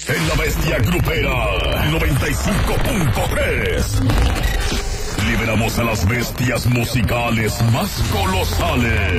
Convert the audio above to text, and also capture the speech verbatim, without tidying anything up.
en la bestia grupera noventa y cinco punto tres. Liberamos a las bestias musicales más colosales.